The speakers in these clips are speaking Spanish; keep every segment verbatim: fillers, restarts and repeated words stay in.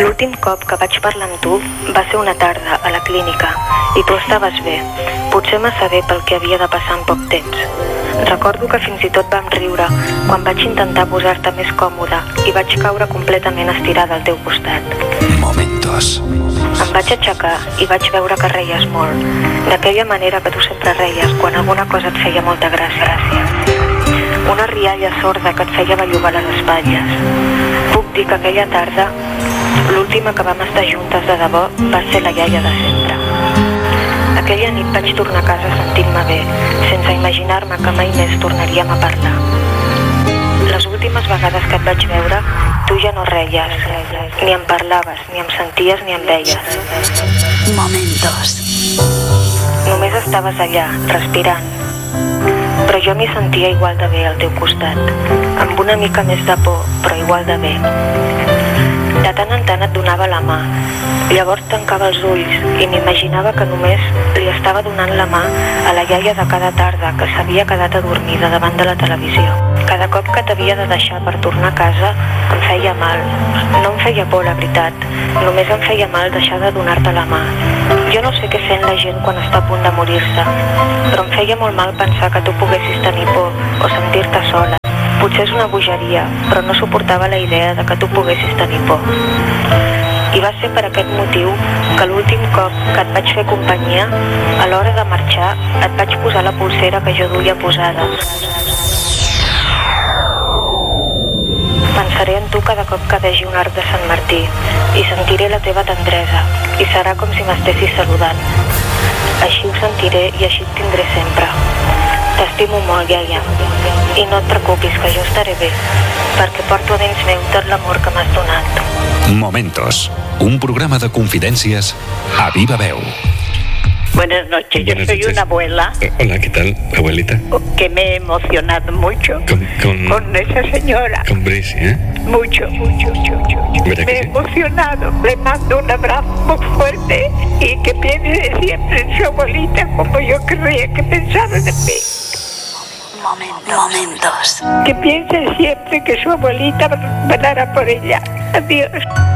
L'últim cop que vaig parlar amb tu va ser una tarda a la clínica i tu estaves bé, potser massa bé pel que havia de passar en poc temps. Recordo que fins i tot vam riure quan vaig intentar posar-te més còmode i vaig caure completament estirada al teu costat. Momentos. Em vaig aixecar i vaig veure que reies molt, d'aquella manera que tu sempre reies quan alguna cosa et feia molta gràcia. Una rialla sorda que et feia bellugar les espatlles. Puc dir que aquella tarda, l'última que vam estar juntes de debò va ser la iaia de sempre. Aquella nit vaig tornar a casa sentint-me bé, sense imaginar-me que mai més tornaríem a parlar. Les últimes vegades que et vaig veure, tu ja no reies, ni em parlaves, ni em senties ni em veies. Momentos. Només estaves allà, respirant. Però jo m'hi sentia igual de bé al teu costat, amb una mica més de por, però igual de bé. De tant en tant et donava la mà, llavors tancava els ulls i m'imaginava que només li estava donant la mà a la iaia de cada tarda que s'havia quedat adormida davant de la televisió. Cada cop que t'havia de deixar per tornar a casa em feia mal. No em feia por, la veritat, només em feia mal deixar de donar-te la mà. Jo no sé què sent la gent quan està a punt de morir-se, però em feia molt mal pensar que tu poguessis tenir por o sentir-te sola. Potser és una bogeria, però no suportava la idea de que tu poguessis tenir por. I va ser per aquest motiu que l'últim cop que et vaig fer companyia, a l'hora de marxar, et vaig posar la pulsera que jo duia posada. Pensaré en tu cada cop que vegi un arc de Sant Martí i sentiré la teva tendresa i serà com si m'estessis saludant. Així ho sentiré i així et tindré sempre. T'estimo molt, iaia, i no et preocupis que jo estaré bé, perquè porto a dins meu tot l'amor que m'has donat. Momentos, un programa de confidències a viva veu. Buenas noches, yo Buenas soy noches. una abuela Hola, ¿qué tal, abuelita? que me he emocionado mucho Con, con, con esa señora. con Brice, ¿eh? Mucho, mucho, mucho, mucho. ¿Verdad que Me he sí? emocionado. Le mando un abrazo muy fuerte y que piense siempre en su abuelita como yo creía que pensaba en mí. Momentos. Que piense siempre que su abuelita velará por ella. Adiós.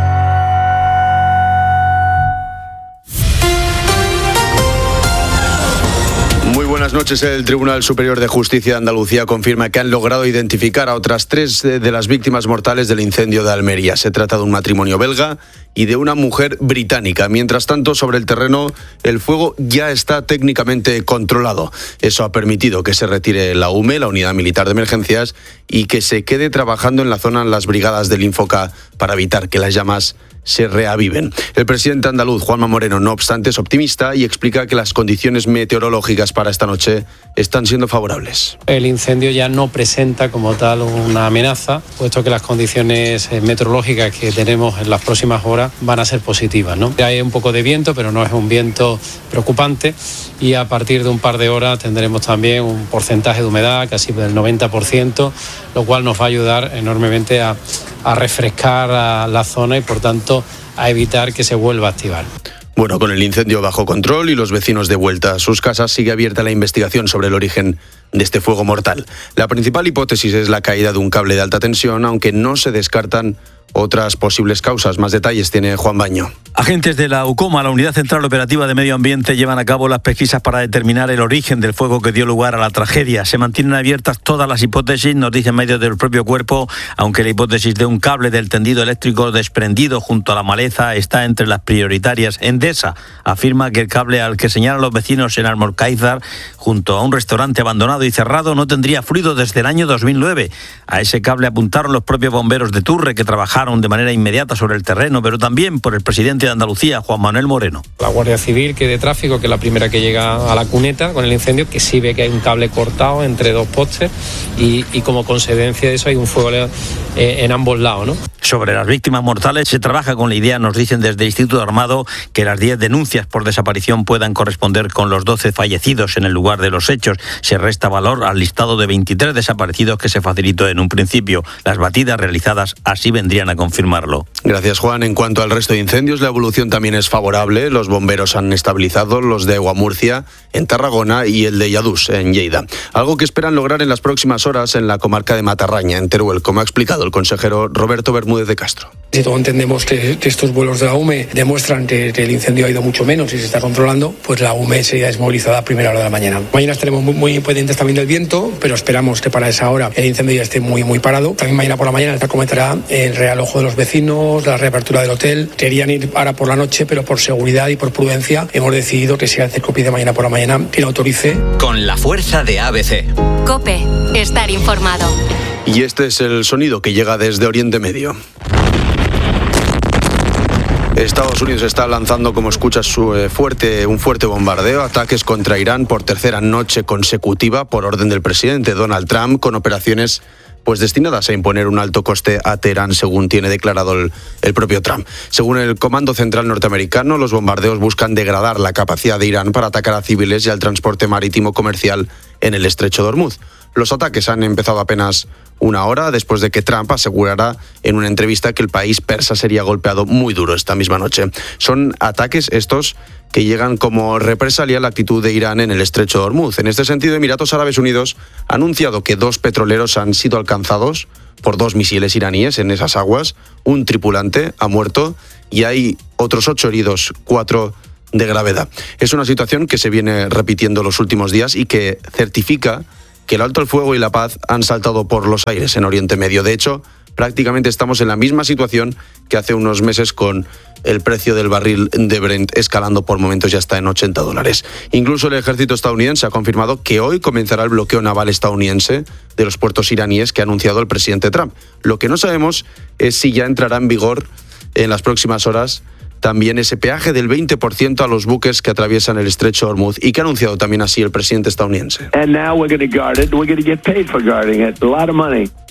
Muy buenas noches. El Tribunal Superior de Justicia de Andalucía confirma que han logrado identificar a otras tres de las víctimas mortales del incendio de Almería. Se trata de un matrimonio belga y de una mujer británica. Mientras tanto, sobre el terreno, el fuego ya está técnicamente controlado. Eso ha permitido que se retire la U M E, la Unidad Militar de Emergencias, y que se quede trabajando en la zona las brigadas del Infoca para evitar que las llamas se reaviven. El presidente andaluz, Juanma Moreno, no obstante, es optimista y explica que las condiciones meteorológicas para esta noche están siendo favorables. El incendio ya no presenta como tal una amenaza, puesto que las condiciones meteorológicas que tenemos en las próximas horas van a ser positivas, ¿no? Hay un poco de viento, pero no es un viento preocupante, y a partir de un par de horas tendremos también un porcentaje de humedad casi del noventa por ciento, lo cual nos va a ayudar enormemente a, a refrescar a la zona y, por tanto, a evitar que se vuelva a activar. Bueno, con el incendio bajo control y los vecinos de vuelta a sus casas, sigue abierta la investigación sobre el origen de este fuego mortal. La principal hipótesis es la caída de un cable de alta tensión, aunque no se descartan otras posibles causas. Más detalles tiene Juan Baño. Agentes de la UCOMA, la Unidad Central Operativa de Medio Ambiente, llevan a cabo las pesquisas para determinar el origen del fuego que dio lugar a la tragedia. Se mantienen abiertas todas las hipótesis, nos dicen medios del propio cuerpo, aunque la hipótesis de un cable del tendido eléctrico desprendido junto a la maleza está entre las prioritarias. Endesa afirma que el cable al que señalan los vecinos en Almorcáizar, junto a un restaurante abandonado y cerrado, no tendría fluido desde el año dos mil nueve. A ese cable apuntaron los propios bomberos de Turre, que trabajaron de manera inmediata sobre el terreno, pero también por el presidente de Andalucía, Juan Manuel Moreno. La Guardia Civil, que de tráfico, que es la primera que llega a la cuneta con el incendio, que sí ve que hay un cable cortado entre dos postes y, y como consecuencia de eso hay un fuego eh, en ambos lados, ¿no? Sobre las víctimas mortales se trabaja con la idea, nos dicen desde el Instituto Armado, que las diez denuncias por desaparición puedan corresponder con los doce fallecidos en el lugar de los hechos. Se resta valor al listado de veintitrés desaparecidos que se facilitó en un principio. Las batidas realizadas así vendrían a confirmarlo. Gracias, Juan. En cuanto al resto de incendios, la evolución también es favorable. Los bomberos han estabilizado los de Guamurcia en Tarragona y el de Lladús en Lleida. Algo que esperan lograr en las próximas horas en la comarca de Matarraña, en Teruel, como ha explicado el consejero Roberto Bermúdez de Castro. Si todos entendemos que, que estos vuelos de la U M E demuestran que, que el incendio ha ido mucho menos y se está controlando, pues la U M E sería desmovilizada a primera hora de la mañana. Mañana estaremos muy, muy pendientes también del viento, pero esperamos que para esa hora el incendio ya esté muy, muy parado. También mañana por la mañana se comentará el realojo de los vecinos, la reapertura del hotel. Querían ir ahora por la noche, pero por seguridad y por prudencia hemos decidido que sea el Cercopi de mañana por la mañana quien autorice. Con la fuerza de A B C. COPE. Estar informado. Y este es el sonido que llega desde Oriente Medio. Estados Unidos está lanzando, como escuchas, su, eh, fuerte, un fuerte bombardeo, ataques contra Irán por tercera noche consecutiva por orden del presidente Donald Trump, con operaciones pues destinadas a imponer un alto coste a Teherán, según tiene declarado el, el propio Trump. Según el Comando Central norteamericano, los bombardeos buscan degradar la capacidad de Irán para atacar a civiles y al transporte marítimo comercial en el estrecho de Hormuz. Los ataques han empezado apenas una hora después de que Trump asegurara en una entrevista que el país persa sería golpeado muy duro esta misma noche. Son ataques estos que llegan como represalia a la actitud de Irán en el estrecho de Hormuz. En este sentido, Emiratos Árabes Unidos ha anunciado que dos petroleros han sido alcanzados por dos misiles iraníes en esas aguas. Un tripulante ha muerto y hay otros ocho heridos, cuatro de gravedad. Es una situación que se viene repitiendo los últimos días y que certifica que el alto el fuego y la paz han saltado por los aires en Oriente Medio. De hecho, prácticamente estamos en la misma situación que hace unos meses, con el precio del barril de Brent escalando por momentos ya está en ochenta dólares. Incluso el ejército estadounidense ha confirmado que hoy comenzará el bloqueo naval estadounidense de los puertos iraníes que ha anunciado el presidente Trump. Lo que no sabemos es si ya entrará en vigor en las próximas horas también ese peaje del veinte por ciento a los buques que atraviesan el estrecho de Hormuz, y que ha anunciado también así el presidente estadounidense. And now we're going to guard it. We're going to get paid for guarding it. A lot of money.